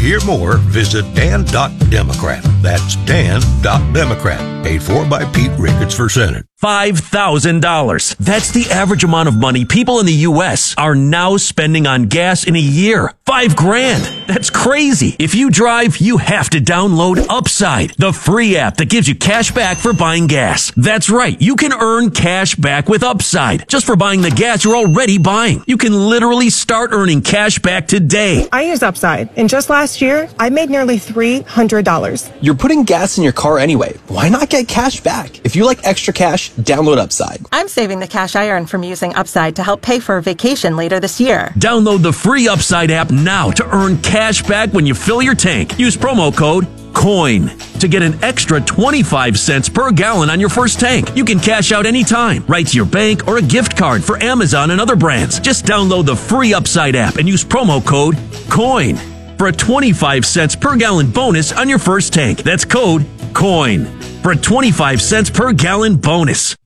hear more, visit Dan.Democrat. That's Dan.Democrat. Paid for by Pete Ricketts for Senate. $5,000. That's the average amount of money people in the U.S. are now spending on gas in a year. $5,000. That's crazy. If you drive, you have to download Upside, the free app that gives you cash back for buying gas. That's right. You can earn cash back with Upside just for buying the gas you're already buying. You can literally start earning cash back today. I use Upside, and just last year, I made nearly $300. You're putting gas in your car anyway. Why not get cash back? If you like extra cash, download Upside. I'm saving the cash I earn from using Upside to help pay for a vacation later this year. Download the free Upside app now to earn cash back when you fill your tank. Use promo code COIN to get an extra 25 cents per gallon on your first tank. You can cash out anytime, right to your bank or a gift card for Amazon and other brands. Just download the free Upside app and use promo code COIN for a 25 cents per gallon bonus on your first tank. That's code COIN for a 25 cents per gallon bonus.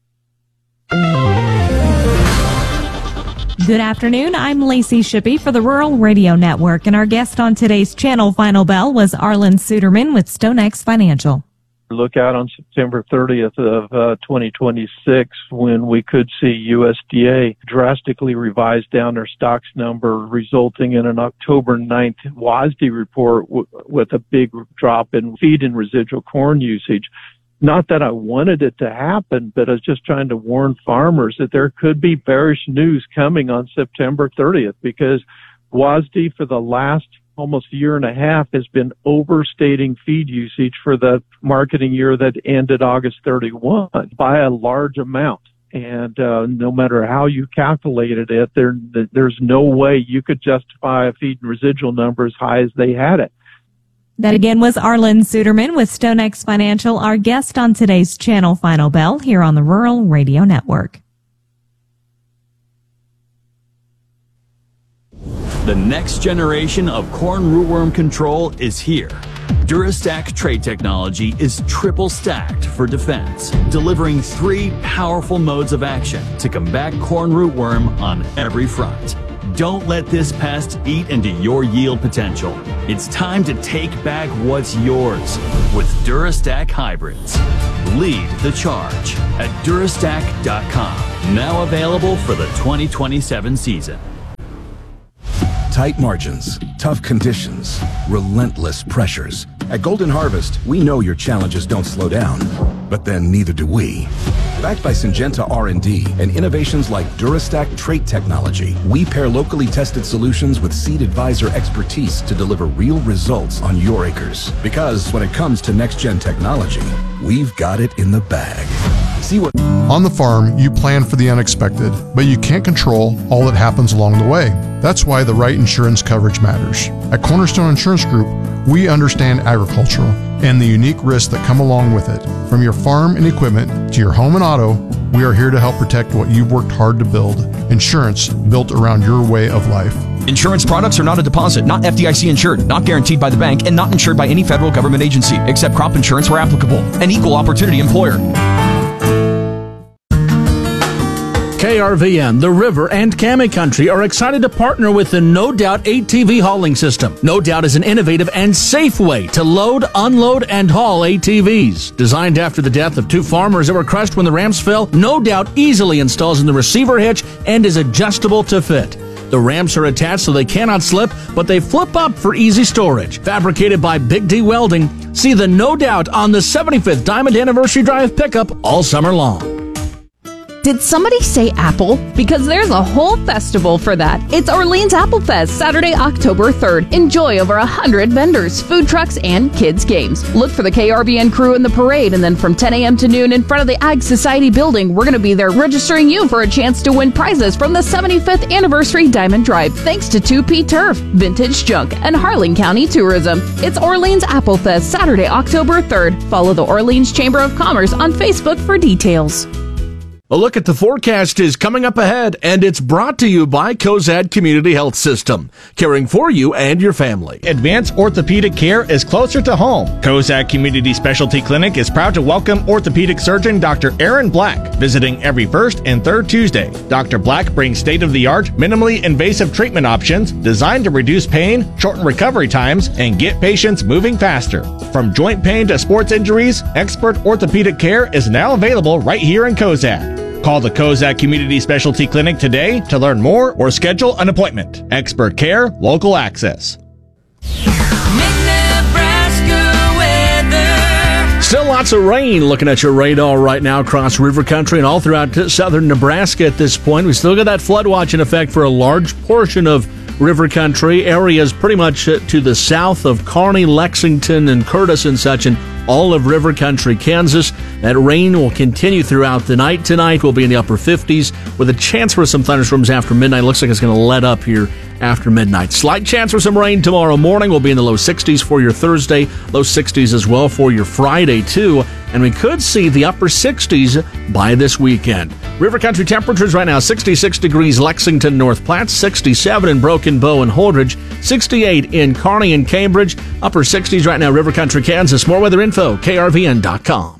Good afternoon. I'm Lacey Shippey for the Rural Radio Network, and our guest on today's Channel Final Bell was Arlen Suderman with StoneX Financial. Look out on September 30th of 2026 when we could see USDA drastically revise down their stocks number, resulting in an October 9th WASDE report with a big drop in feed and residual corn usage. Not that I wanted it to happen, but I was just trying to warn farmers that there could be bearish news coming on September 30th because WASDE for the last almost year and a half has been overstating feed usage for the marketing year that ended August 31 by a large amount. And no matter how you calculated it, there's no way you could justify a feed and residual number as high as they had it. That again was Arlen Suderman with StoneX Financial, our guest on today's Channel Final Bell here on the Rural Radio Network. The next generation of corn rootworm control is here. Durastack trait technology is triple stacked for defense, delivering 3 powerful modes of action to combat corn rootworm on every front. Don't let this pest eat into your yield potential. It's time to take back what's yours with Durastack hybrids. Lead the charge at Durastack.com. Now available for the 2027 season. Tight margins, tough conditions, relentless pressures. At Golden Harvest, we know your challenges don't slow down, but then neither do we. Backed by Syngenta R&D and innovations like Durastack trait technology, we pair locally tested solutions with Seed Advisor expertise to deliver real results on your acres. Because when it comes to next-gen technology, we've got it in the bag. See what... On the farm, you plan for the unexpected, but you can't control all that happens along the way. That's why the right insurance coverage matters. At Cornerstone Insurance Group, we understand agricultural and the unique risks that come along with it. From your farm and equipment to your home and auto, we are here to help protect what you've worked hard to build. Insurance built around your way of life. Insurance products are not a deposit, not FDIC insured, not guaranteed by the bank, and not insured by any federal government agency, except crop insurance where applicable. An equal opportunity employer. KRVN, The River, and Cami Country are excited to partner with the No Doubt ATV hauling system. No Doubt is an innovative and safe way to load, unload, and haul ATVs. Designed after the death of 2 farmers that were crushed when the ramps fell, No Doubt easily installs in the receiver hitch and is adjustable to fit. The ramps are attached so they cannot slip, but they flip up for easy storage. Fabricated by Big D Welding, see the No Doubt on the 75th Diamond Anniversary Drive pickup all summer long. Did somebody say apple? Because there's a whole festival for that. It's Orleans Apple Fest, Saturday, October 3rd. Enjoy over 100 vendors, food trucks, and kids' games. Look for the KRBN crew in the parade, and then from 10 a.m. to noon in front of the Ag Society building, we're going to be there registering you for a chance to win prizes from the 75th Anniversary Diamond Drive, thanks to 2P Turf, Vintage Junk, and Harlan County Tourism. It's Orleans Apple Fest, Saturday, October 3rd. Follow the Orleans Chamber of Commerce on Facebook for details. A look at the forecast is coming up ahead, and it's brought to you by Cozad Community Health System, caring for you and your family. Advanced orthopedic care is closer to home. Cozad Community Specialty Clinic is proud to welcome orthopedic surgeon Dr. Aaron Black, visiting every first and third Tuesday. Dr. Black brings state-of-the-art, minimally invasive treatment options designed to reduce pain, shorten recovery times, and get patients moving faster. From joint pain to sports injuries, expert orthopedic care is now available right here in Cozad. Call the Cozad Community Specialty Clinic today to learn more or schedule an appointment. Expert care, local access. Still lots of rain looking at your radar right now across river country and all throughout southern Nebraska at this point. We still got that flood watch in effect for a large portion of river country. Areas pretty much to the south of Kearney, Lexington, and Curtis and such, and all of river country, Kansas. That rain will continue throughout the night. Tonight will be in the upper 50s with a chance for some thunderstorms after midnight. Looks like it's going to let up here after midnight. Slight chance for some rain tomorrow morning. Will be in the low 60s for your Thursday, low 60s as well for your Friday too, and we could see the upper 60s by this weekend. River country temperatures right now: 66 degrees Lexington, North Platte, 67 in Broken Bow and Holdridge, 68 in Kearney and Cambridge, upper 60s right now river country Kansas. More weather info, krvn.com.